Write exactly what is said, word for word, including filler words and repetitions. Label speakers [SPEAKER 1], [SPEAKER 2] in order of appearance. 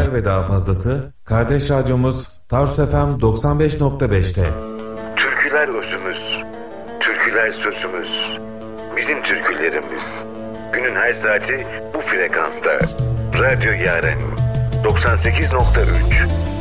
[SPEAKER 1] türküler ve daha fazlası kardeş radyomuz Tarsus F M doksan beş nokta beş'te.
[SPEAKER 2] Türküler özümüz, türküler sözümüz, bizim türkülerimiz. Günün her saati bu frekansta. Radyo Yaren doksan sekiz nokta üç.